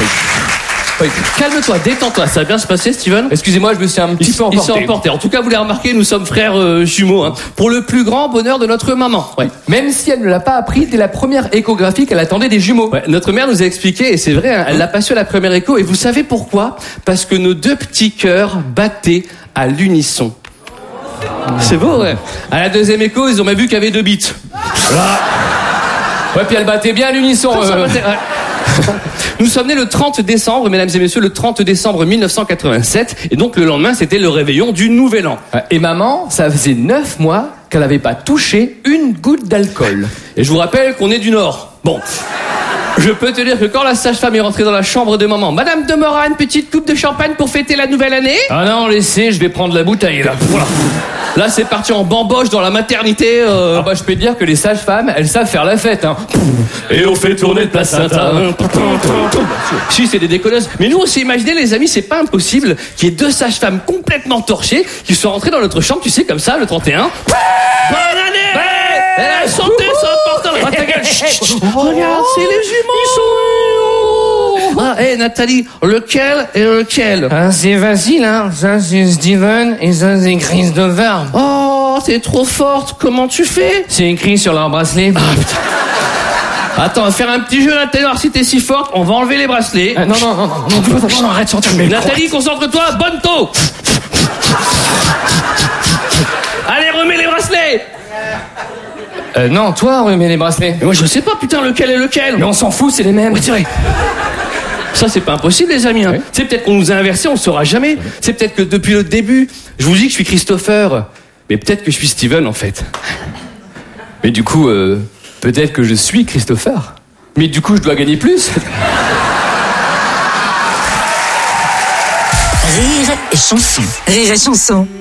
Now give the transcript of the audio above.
Calme-toi, détends-toi, ça va bien se passer, Steven. Excusez-moi, je me suis un petit peu emporté. Il s'est emporté. En tout cas, vous l'avez remarqué, nous sommes frères jumeaux, hein, pour le plus grand bonheur de notre maman. Ouais. Même si elle ne l'a pas appris dès la première échographie qu'elle attendait des jumeaux. Ouais, notre mère nous a expliqué, et c'est vrai, hein, elle l'a pas su à la première écho, et vous savez pourquoi ? Parce que nos deux petits cœurs battaient à l'unisson. C'est beau, ouais. À la deuxième écho, ils ont même vu qu'il y avait 2 bits. Voilà. Ouais, puis elle battait bien à l'unisson. Nous sommes nés le 30 décembre, mesdames et messieurs, le 30 décembre 1987, et donc le lendemain, c'était le réveillon du Nouvel An. Et maman, ça faisait 9 mois qu'elle n'avait pas touché une goutte d'alcool. Et je vous rappelle qu'on est du Nord. Bon. Je peux te dire que quand la sage-femme est rentrée dans la chambre de maman, Madame de Morat, une petite coupe de champagne pour fêter la nouvelle année ? Ah non, laissez, je vais prendre la bouteille, là. Voilà. Là, c'est parti en bamboche dans la maternité. Ah bah, je peux te dire que les sages-femmes, elles savent faire la fête, hein. Et on fait tourner le placenta. Si, c'est des déconneuses. Mais nous, on s'est imaginé, les amis, c'est pas impossible qu'il y ait 2 sages-femmes complètement torchées qui sont rentrées dans notre chambre, tu sais, comme ça, le 31. Bonne année! La santé, c'est important. Ta gueule. Regarde, c'est les jumeaux. Ils sont où? Ah, hé, Nathalie, lequel et lequel? Ah, c'est facile, hein. Ça, c'est Steven et ça, c'est Christopher. Oh, t'es trop forte. Comment tu fais? C'est écrit sur leur bracelet. Ah, putain. Attends, on va faire un petit jeu, Nathalie, alors si t'es si forte, on va enlever les bracelets. Non, arrête, sortir le Nathalie, concentre-toi, bonne taux. Allez, remets les bracelets. Non, toi, remets les bracelets. Mais moi, je sais pas, putain, lequel est lequel. Mais on s'en fout, c'est les mêmes. Oui, c'est vrai. Ça, c'est pas impossible, les amis. Hein. Oui. C'est peut-être qu'on nous a inversés, on saura jamais. C'est peut-être que depuis le début, je vous dis que je suis Christopher, mais peut-être que je suis Steven, en fait. Mais du coup, peut-être que je suis Christopher. Mais du coup, je dois gagner plus. Rire et chanson. Rire et chanson.